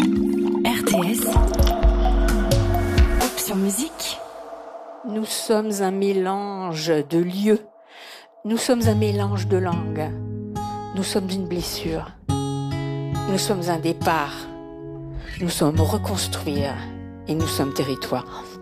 RTS. Option musique. Nous sommes un mélange de lieux. Nous sommes un mélange de langues. Nous sommes une blessure. Nous sommes un départ. Nous sommes reconstruire. Et nous sommes territoire.